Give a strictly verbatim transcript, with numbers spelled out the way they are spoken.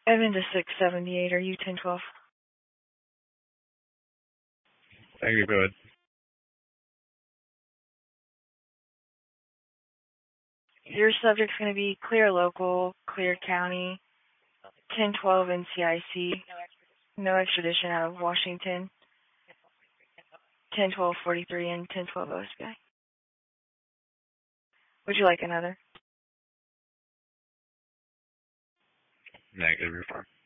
I'm into six seventy-eight. Are you ten twelve? Thank you, go ahead. Your subject's going to be clear local, clear county, ten twelve N C I C, no extradition out of Washington, ten twelve forty-three, and ten twelve O S B I. Would you like another? Negative, you're fine.